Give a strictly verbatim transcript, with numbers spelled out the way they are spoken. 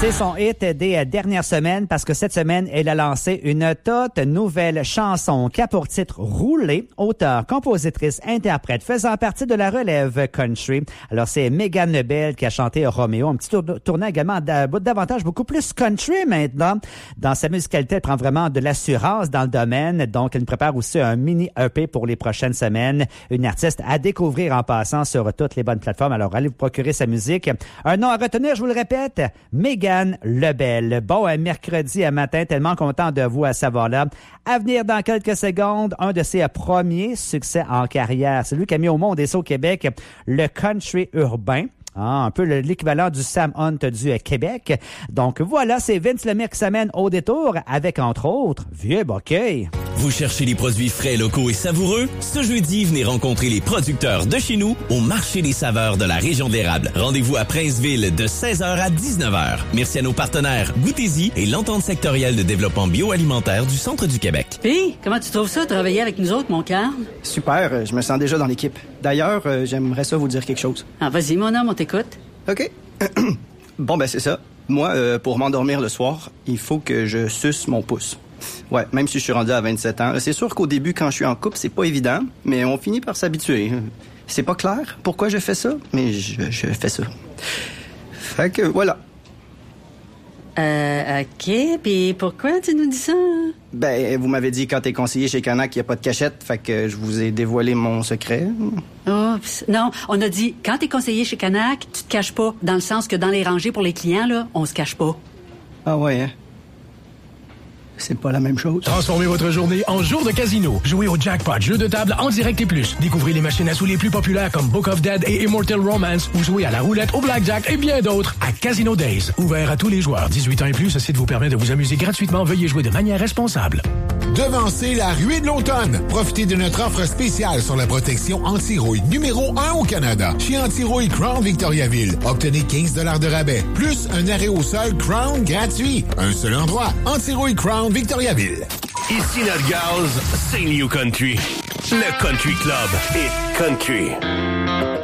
C'est son hit des dernières semaines parce que cette semaine, elle a lancé une toute nouvelle chanson qui a pour titre Rouler, auteur, compositrice, interprète, faisant partie de la relève country. Alors, c'est Megan Lebel qui a chanté Roméo, un petit tour tournant également davantage beaucoup plus country maintenant. Dans sa musicalité, elle prend vraiment de l'assurance dans le domaine, donc elle nous prépare aussi un mini E P pour les prochaines semaines. Une artiste à découvrir en passant sur toutes les bonnes plateformes. Alors, allez vous procurer sa musique. Un nom à retenir, je vous le répète, Megan Lebel. Bon, un mercredi à matin, tellement content de vous à savoir là. À venir dans quelques secondes, un de ses premiers succès en carrière. C'est lui qui a mis au monde et ça au Québec, le country urbain. Ah, un peu l'équivalent du Sam Hunt du Québec. Donc voilà, c'est Vince Lemire qui s'amène au détour avec, entre autres, Vieux Bokeh. Vous cherchez les produits frais, locaux et savoureux? Ce jeudi, venez rencontrer les producteurs de chez nous au Marché des saveurs de la région de l'Érable. Rendez-vous à Princeville de seize heures à dix-neuf heures. Merci à nos partenaires Goûtez-y et l'Entente sectorielle de développement bioalimentaire du Centre du Québec. Puis, comment tu trouves ça, travailler avec nous autres, mon Carl? Super, je me sens déjà dans l'équipe. D'ailleurs, euh, j'aimerais ça vous dire quelque chose. Ah, vas-y, mon homme, on t'écoute. OK. Bon, ben c'est ça. Moi, euh, pour m'endormir le soir, il faut que je suce mon pouce. Ouais, même si je suis rendu à vingt-sept ans. C'est sûr qu'au début, quand je suis en couple, c'est pas évident, mais on finit par s'habituer. C'est pas clair pourquoi je fais ça, mais je, je fais ça. Fait que voilà. Euh, OK. Puis pourquoi tu nous dis ça? Ben, vous m'avez dit quand t'es conseiller chez Canac qu'il n'y a pas de cachette, fait que je vous ai dévoilé mon secret. Oups. Non, on a dit, quand t'es conseiller chez Canac, tu te caches pas. Dans le sens que dans les rangées pour les clients, là, on se cache pas. Ah ouais, hein? C'est pas la même chose. Transformez votre journée en jour de casino. Jouez au jackpot, jeu de table en direct et plus. Découvrez les machines à sous les plus populaires comme Book of Dead et Immortal Romance ou jouez à la roulette, au blackjack et bien d'autres à Casino Days. Ouvert à tous les joueurs. dix-huit ans et plus, ce site vous permet de vous amuser gratuitement. Veuillez jouer de manière responsable. Devancez la ruée de l'automne. Profitez de notre offre spéciale sur la protection anti-rouille numéro un au Canada. Chez Anti-Rouille Crown Victoriaville, obtenez quinze dollars de rabais, plus un arrêt au sol Crown gratuit. Un seul endroit, Anti-Rouille Crown Victoriaville. Ici notre gaz, c'est New Country. Le Country Club et Country.